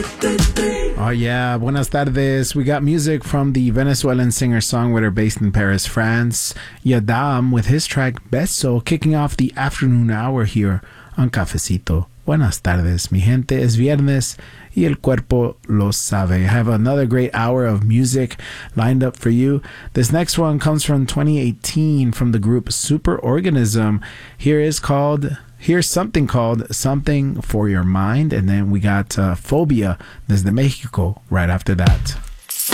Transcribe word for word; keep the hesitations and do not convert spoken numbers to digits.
Oh yeah, buenas tardes. We got music from the Venezuelan singer-songwriter based in Paris, France, Yadam, with his track Beso, kicking off the afternoon hour here on Cafecito. Buenas tardes, mi gente. Es viernes y el cuerpo lo sabe. I have another great hour of music lined up for you. This next one comes from twenty eighteen from the group Superorganism. Here is called... Here's something called Something for Your Mind. And then we got uh, Phobia desde Mexico right after that.